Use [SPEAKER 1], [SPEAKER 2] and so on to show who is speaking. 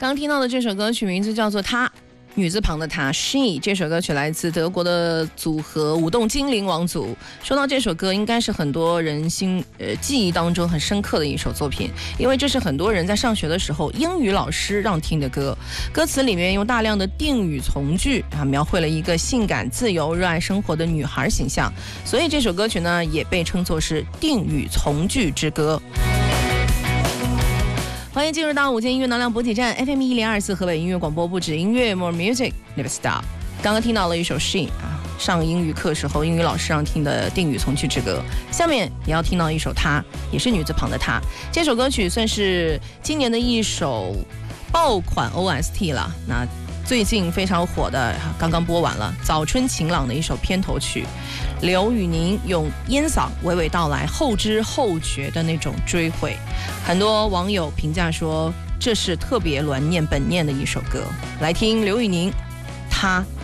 [SPEAKER 1] 刚听到的这首歌曲名字叫做《她》，女字旁的她 She。 这首歌曲来自德国的组合舞动精灵王族。说到这首歌，应该是很多人记忆当中很深刻的一首作品，因为这是很多人在上学的时候英语老师让听的歌。歌词里面用大量的定语从句描绘了一个性感自由热爱生活的女孩形象，所以这首歌曲呢也被称作是定语从句之歌。欢迎进入到午间音乐能量补给站 FM 1024河北音乐广播，不止音乐 More Music Never Stop。 刚刚听到了一首 She 上英语课时候英语老师让听的定语从句之歌。下面也要听到一首她，也是女字旁的她。这首歌曲算是今年的一首爆款 OST 了，那最近非常火的刚刚播完了早春晴朗的一首片头曲，刘宇宁用烟嗓娓娓道来后知后觉的那种追悔。很多网友评价说这是特别卵念本念的一首歌。来听刘宇宁她。